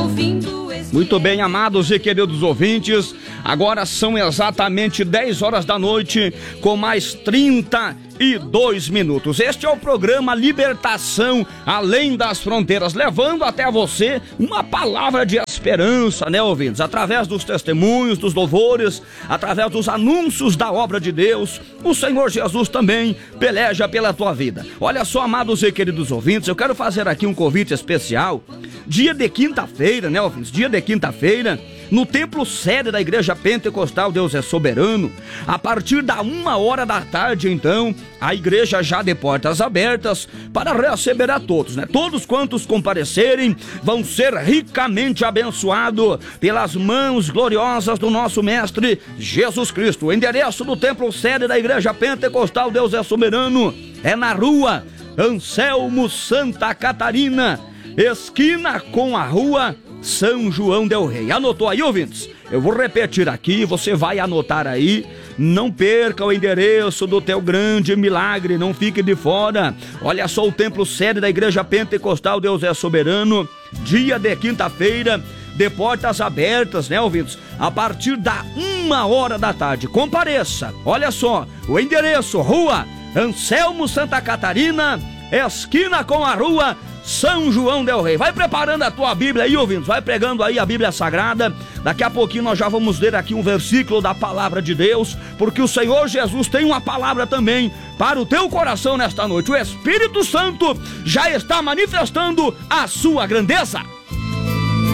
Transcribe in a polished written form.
Muito bem, amados e queridos ouvintes, agora são exatamente 10 horas da noite, com mais 32 minutos. Este é o programa Libertação Além das Fronteiras, levando até você uma palavra de esperança, né, ouvintes? Através dos testemunhos, dos louvores, através dos anúncios da obra de Deus, o Senhor Jesus também peleja pela tua vida. Olha só, amados e queridos ouvintes, eu quero fazer aqui um convite especial. Dia de quinta-feira, né, ouvintes? Dia de quinta-feira, no templo sede da Igreja Pentecostal Deus é Soberano, a partir da 1h da tarde, então, a igreja já de portas abertas para receber a todos, né? Todos quantos comparecerem vão ser ricamente abençoados pelas mãos gloriosas do nosso Mestre Jesus Cristo. O endereço do templo sede da Igreja Pentecostal Deus é Soberano é na rua Anselmo Santa Catarina, esquina com a rua São João del Rei. Anotou aí, ouvintes? Eu vou repetir aqui, você vai anotar aí. Não perca o endereço do teu grande milagre, não fique de fora. Olha só, o templo sede da Igreja Pentecostal Deus é Soberano, dia de quinta-feira, de portas abertas, né, ouvintes? A partir da 1h da tarde, compareça. Olha só, o endereço, rua Anselmo Santa Catarina, esquina com a rua São João del Rei. Vai preparando a tua Bíblia aí, ouvintes, vai pregando aí a Bíblia Sagrada. Daqui a pouquinho nós já vamos ler aqui um versículo da palavra de Deus, porque o Senhor Jesus tem uma palavra também para o teu coração nesta noite. O Espírito Santo já está manifestando a sua grandeza.